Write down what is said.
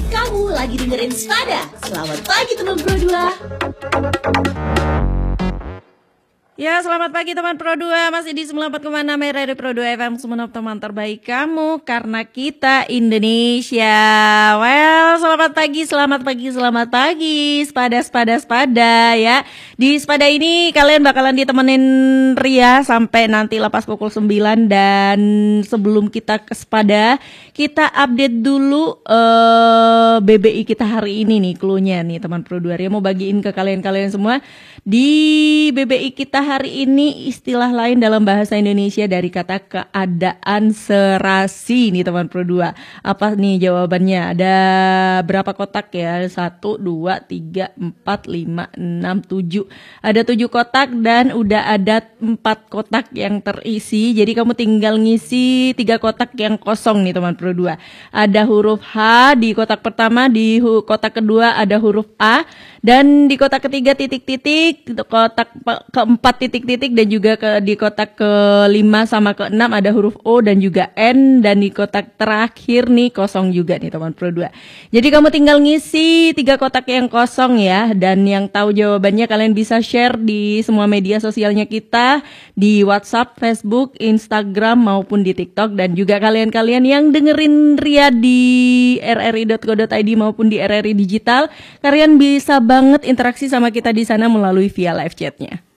Kamu lagi dengerin Spada. Selamat pagi teman Pro 2. Ya, selamat pagi teman Pro 2. Masih di 94,6 RRI Pro 2 FM, Sumenep, teman terbaik kamu karena kita Indonesia. Well, selamat pagi. Spada ya. Di Spada ini kalian bakalan ditemenin Ria sampai nanti lepas pukul 9. Dan sebelum kita ke Spada, kita update dulu BBI kita hari ini nih, cluenya nih teman Pro 2. Ria mau bagiin ke kalian semua. Di BBI kita hari ini istilah lain dalam bahasa Indonesia dari kata keadaan serasi nih teman Pro 2. Apa nih jawabannya? Ada berapa kotak ya? 1, 2, 3, 4, 5, 6, 7. Ada 7 kotak dan udah ada 4 kotak yang terisi. Jadi kamu tinggal ngisi 3 kotak yang kosong nih teman Pro 2. Ada huruf H di kotak pertama, di kotak kedua ada huruf A, dan di kotak ketiga titik-titik, kotak keempat titik-titik, dan juga di kotak kelima sama keenam ada huruf O dan juga N, dan di kotak terakhir nih kosong juga nih teman Pro 2. Jadi kamu tinggal ngisi 3 kotak yang kosong ya, dan yang tahu jawabannya kalian bisa share di semua media sosialnya kita, di WhatsApp, Facebook, Instagram maupun di TikTok, dan juga kalian-kalian yang dengerin Ria di rri.co.id maupun di RRI Digital, kalian bisa banget interaksi sama kita di sana melalui via live chatnya.